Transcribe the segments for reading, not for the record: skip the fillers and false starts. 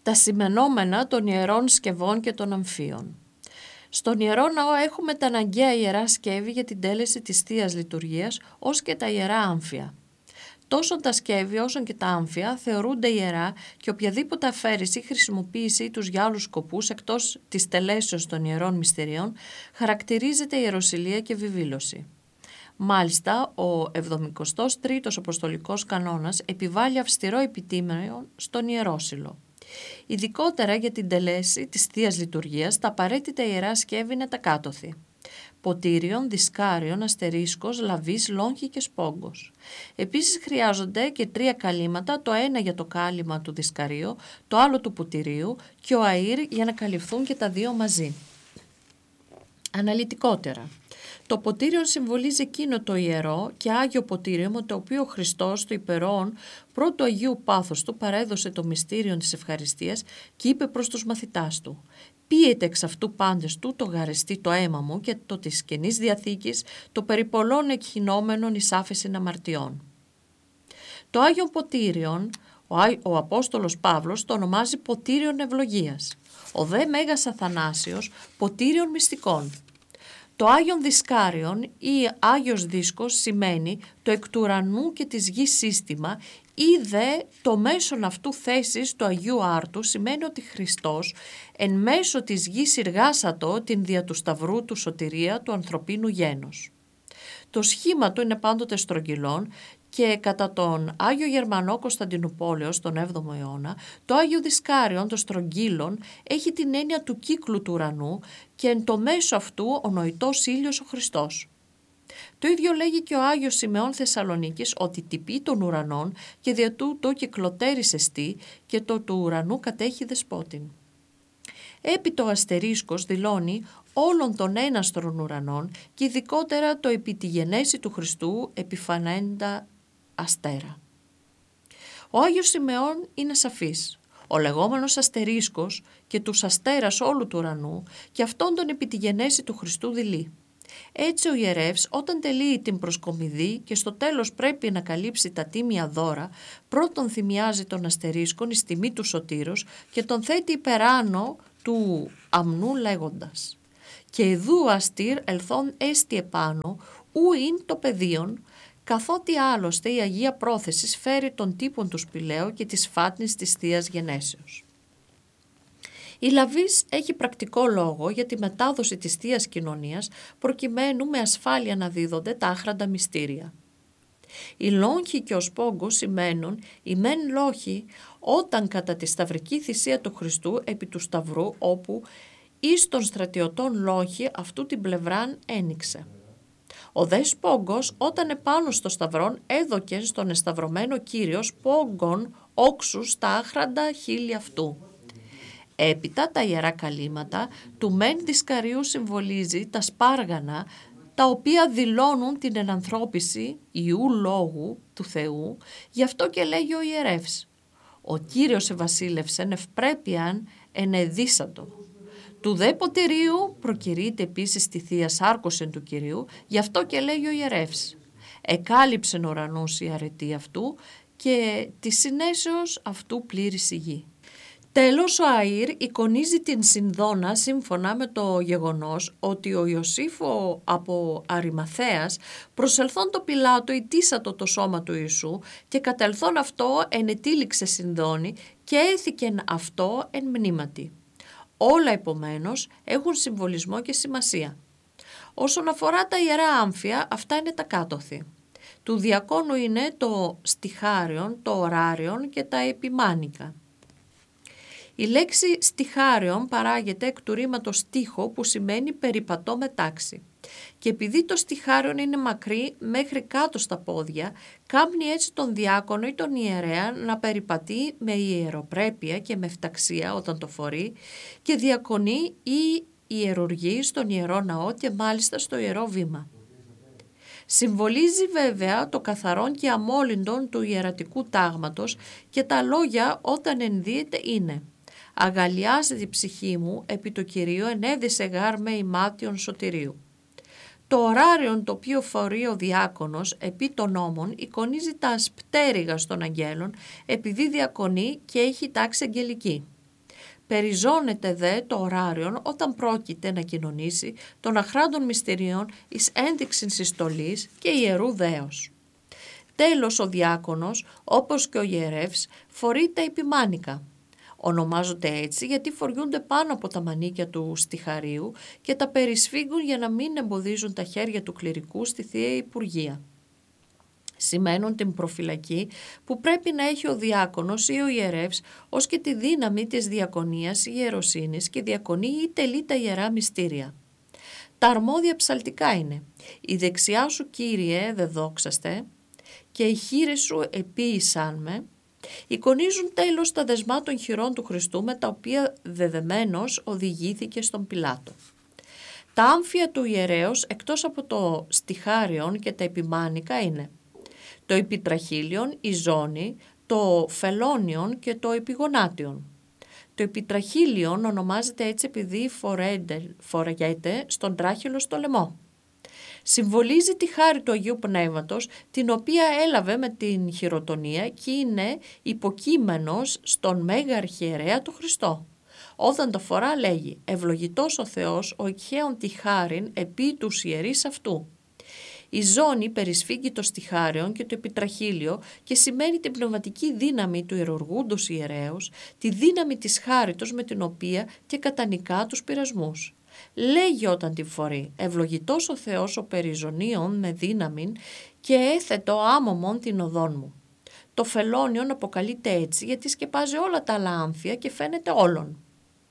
Τα σημενόμενα των ιερών σκευών και των αμφίων. Στον Ιερό Ναό έχουμε τα αναγκαία ιερά σκεύη για την τέλεση της Θείας Λειτουργίας, ως και τα ιερά άμφια. Τόσο τα σκεύη όσο και τα άμφια θεωρούνται ιερά και οποιαδήποτε αφαίρεση ή χρησιμοποίηση τους για άλλους σκοπούς εκτός της τελέσεως των ιερών μυστηρίων χαρακτηρίζεται ιεροσυλία και βιβήλωση. Μάλιστα, ο 73ος Αποστολικός Κανόνας επιβάλλει αυστηρό επιτήμιο στον ιερόσυλο. Ειδικότερα για την τελέση της Θείας Λειτουργίας, τα απαραίτητα ιερά σκεύη είναι τα κάτωθι: ποτήριον, δισκάριον, αστερίσκος, λαβής, λόγχη και σπόγκος. Επίσης χρειάζονται και 3 καλύματα, το ένα για το κάλυμα του δισκαρίου, το άλλο του ποτηρίου και ο αΐρ για να καλυφθούν και τα 2 μαζί. Αναλυτικότερα, το ποτήριον συμβολίζει εκείνο το ιερό και άγιο ποτήριο με το οποίο ο Χριστός το υπερών πρώτου Αγίου Πάθους του παρέδωσε το μυστήριον της ευχαριστίας και είπε προς τους μαθητάς του: «Πίετε εξ αυτού πάντες του το γαρεστή το αίμα μου και το της Καινής Διαθήκης, το περί πολλών εκχυνόμενων εις άφεσιν αμαρτιών». Το Άγιον Ποτήριον ο Απόστολος Παύλος το ονομάζει ποτήριον ευλογίας. Ο δε Μέγας Αθανάσιος ποτήριον μυστικών. Το Άγιον Δισκάριον ή Άγιος Δίσκος σημαίνει το εκ του ουρανού και της γης σύστημα, ή δε το μέσον αυτού θέσης του Αγίου Άρτου σημαίνει ότι Χριστός εν μέσω της γης εργάσατο την δια του Σταυρού του σωτηρία του ανθρωπίνου γένος. Το σχήμα του είναι πάντοτε στρογγυλόν και κατά τον Άγιο Γερμανό Κωνσταντινουπόλεως τον 7ο αιώνα, το Άγιο Δισκάριον, το στρογγύλον, έχει την έννοια του κύκλου του ουρανού και εν το μέσο αυτού ο νοητός ήλιος ο Χριστός. Το ίδιο λέγει και ο Άγιος Σιμεών Θεσσαλονίκης, ότι τυπεί των ουρανών και δια τούτο κυκλωτέρης εστί και το του ουρανού κατέχει δεσπότην. Έπειτα ο αστερίσκος δηλώνει όλων των έναστρων ουρανών και ειδικότερα το επί τη γενέση του Χριστού επιφανέντα αστέρα. Ο Άγιος Σιμεών είναι σαφής. Ο λεγόμενος αστερίσκος και τους αστέρας όλου του ουρανού και αυτόν τον επί τη γενέση του Χριστού δηλεί. Έτσι ο ιερεύς όταν τελείει την προσκομιδή και στο τέλος πρέπει να καλύψει τα τίμια δώρα, πρώτον θυμιάζει τον αστερίσκον εις τιμή του σωτήρος και τον θέτει υπεράνω του αμνού λέγοντας: «Και ιδού αστήρ ελθόν έστι επάνω, ου ειν το πεδίον, καθότι άλλωστε η Αγία Πρόθεσης φέρει τον τύπον του σπηλαίου και της φάτνης της Θείας Γενέσεως». Η λαβής έχει πρακτικό λόγο για τη μετάδοση της Θείας Κοινωνίας προκειμένου με ασφάλεια να δίδονται τα άχραντα μυστήρια. Οι λόγχοι και ο σπόγκος σημαίνουν οι μεν λόγχοι όταν κατά τη σταυρική θυσία του Χριστού επί του Σταυρού όπου εις των στρατιωτών λόγχοι αυτού την πλευράν ένιξε. Ο δε σπόγκος όταν επάνω στο σταυρόν έδωκε στον εσταυρωμένο Κύριο σπόγκον όξους τα άχραντα χείλη αυτού. Έπειτα τα ιερά καλύματα του μεν δισκαρίου συμβολίζει τα σπάργανα τα οποία δηλώνουν την ενανθρώπιση Ιού Λόγου του Θεού, γι' αυτό και λέγει ο ιερεύς: «Ο Κύριος ευασίλευσεν ευπρέπειαν ενεδίσατο». Του δε ποτηρίου προκηρύεται επίσης τη Θεία Σάρκωσεν του Κυρίου, γι' αυτό και λέγει ο ιερεύς: «Εκάλυψεν ουρανούς η αρετή αυτού και τη συνέσεως αυτού πλήρης η γη». Τέλος, ο αΐρ εικονίζει την Συνδόνα σύμφωνα με το γεγονός ότι ο Ιωσήφο από Αριμαθέας προσελθόν το Πιλάτο ητήσατο το σώμα του Ιησού και κατελθόν αυτό ενετήληξε Συνδόνη και έθηκεν αυτό εν μνήματι. Όλα επομένως έχουν συμβολισμό και σημασία. Όσον αφορά τα ιερά άμφια, αυτά είναι τα κάτωθι. Του διακόνου είναι το στιχάριον, το ωράριον και τα επιμάνικα. Η λέξη στιχάριον παράγεται εκ του ρήματος στίχο που σημαίνει περιπατώ με τάξη. Και επειδή το στιχάριον είναι μακρύ μέχρι κάτω στα πόδια, κάμνει έτσι τον διάκονο ή τον ιερέα να περιπατεί με ιεροπρέπεια και με εφταξία όταν το φορεί και διακονεί ή ιερουργεί στον Ιερό Ναό και μάλιστα στο Ιερό Βήμα. Συμβολίζει βέβαια το καθαρόν και αμόλυντον του ιερατικού τάγματος και τα λόγια όταν ενδύεται είναι «Αγαλιάζε τη ψυχή μου επί το Κυρίο ενέδισε γάρ με ημάτιον σωτηρίου». Το ωράριον το οποίο φορεί ο διάκονος επί των νόμων εικονίζει τα σπτέρυγα των αγγέλων επειδή διακονεί και έχει τάξη αγγελική. Περιζώνεται δε το ωράριον όταν πρόκειται να κοινωνήσει των αχράντων μυστηρίων εις ένδειξην συστολής και ιερού δέος. Τέλος, ο διάκονος, όπως και ο ιερεύς, φορεί τα επιμάνικα. Ονομάζονται έτσι γιατί φοριούνται πάνω από τα μανίκια του στιχαρίου και τα περισφίγγουν για να μην εμποδίζουν τα χέρια του κληρικού στη Θεία Υπουργεία. Σημαίνουν την προφυλακή που πρέπει να έχει ο διάκονος ή ο ιερεύς ως και τη δύναμη της διακονίας ή ιεροσύνης και διακονεί ή τελεί τα ιερά μυστήρια. Τα αρμόδια ψαλτικά είναι «Η δεξιά σου Κύριε δεδόξαστε» και «Οι χείλες σου επίησαν με». Εικονίζουν τέλος τα δεσμά των χειρών του Χριστού με τα οποία δεδεμένος οδηγήθηκε στον Πιλάτο. Τα άμφια του ιερέως εκτός από το στιχάριον και τα επιμάνικα είναι το επιτραχύλιον, η ζώνη, το φελώνιον και το επιγονάτιον. Το επιτραχύλιον ονομάζεται έτσι επειδή φοράγεται στον τράχυλο στο λαιμό. Συμβολίζει τη χάρη του Αγίου Πνεύματος, την οποία έλαβε με την χειροτονία και είναι υποκείμενος στον Μέγα Αρχιερέα του Χριστό. Όταν το φορά λέγει «Ευλογητός ο Θεός, ο εκχέων τη χάριν επί τους ιερείς αυτού». Η ζώνη περισφίγγει το στιχάριον και το επιτραχύλιο και σημαίνει την πνευματική δύναμη του ιερουργούντος ιερέως, τη δύναμη της χάριτος με την οποία και κατανικά τους πειρασμούς. Λέγει όταν τη φορεί «Ευλογητός ο Θεός ο περιζωνίων με δύναμην και έθετο άμωμον την οδόν μου». Το φελώνιον αποκαλείται έτσι γιατί σκεπάζει όλα τα άλλα άμφια και φαίνεται όλων.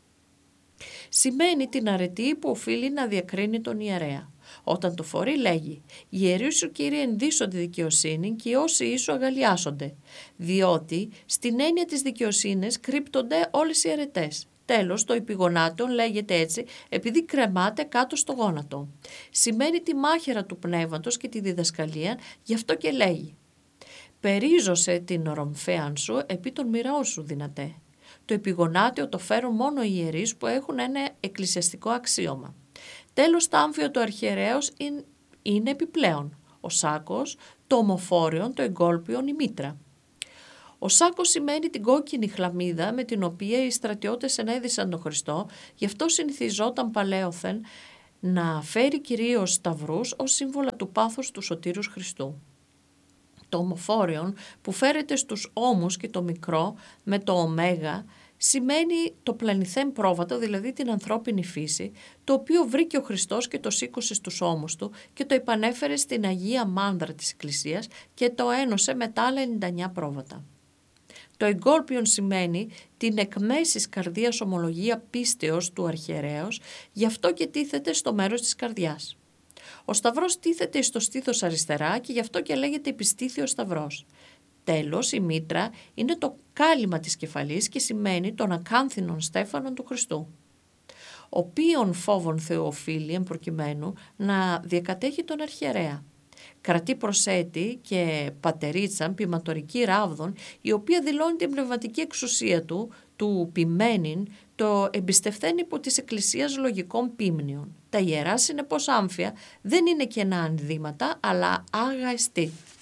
Σημαίνει την αρετή που οφείλει να διακρίνει τον ιερέα. Όταν το φορεί λέγει «Οι ιερείς σου Κύριε ενδύσονται δικαιοσύνη και οι όσοι σου αγαλιάσονται», διότι στην έννοια της δικαιοσύνης κρύπτονται όλες οι αρετές. Τέλος, το επιγονάτιον λέγεται έτσι επειδή κρεμάται κάτω στο γόνατο. Σημαίνει τη μάχαιρα του πνεύματος και τη διδασκαλία, γι' αυτό και λέγει «Περίζωσε την ορομφέαν σου επί των μοιραών σου δυνατέ». Το επιγονάτιο το φέρουν μόνο οι ιερείς που έχουν ένα εκκλησιαστικό αξίωμα. Τέλος, το άμφιο του αρχιερέως είναι επιπλέον. Ο σάκος, το ομοφόριον, το εγκόλπιον, η μήτρα. Ο σάκος σημαίνει την κόκκινη χλαμίδα με την οποία οι στρατιώτες ενέδυσαν τον Χριστό, γι' αυτό συνηθιζόταν παλαίωθεν να φέρει κυρίως σταυρούς ως σύμβολα του πάθους του σωτήρους Χριστού. Το ομοφόριον που φέρεται στους ώμους και το μικρό με το ωμέγα σημαίνει το πλανηθέν πρόβατο, δηλαδή την ανθρώπινη φύση, το οποίο βρήκε ο Χριστός και το σήκωσε στους ώμους του και το επανέφερε στην Αγία Μάνδρα της Εκκλησίας και το ένωσε με τα άλλα 99 πρόβατα. Το εγκόλπιον σημαίνει την εκ μέσης καρδίας ομολογία πίστεως του αρχιερέως, γι' αυτό και τίθεται στο μέρος της καρδιάς. Ο σταυρός τίθεται στο στήθος αριστερά και γι' αυτό και λέγεται επιστήθιος σταυρός. Τέλος, η μήτρα είναι το κάλυμα της κεφαλής και σημαίνει τον ακάνθινον στέφανον του Χριστού. Οποίον φόβον Θεού οφείλει εν προκειμένου να διακατέχει τον αρχιερέα. Κρατεί προσέτη και πατερίτσα ποιηματορική ράβδον, η οποία δηλώνει την πνευματική εξουσία του ποιμένην, το εμπιστευθέν υπό της Εκκλησίας λογικών πίμνιων. Τα ιερά συνεπώς άμφια δεν είναι κενά ενδύματα, αλλά άγα εστί.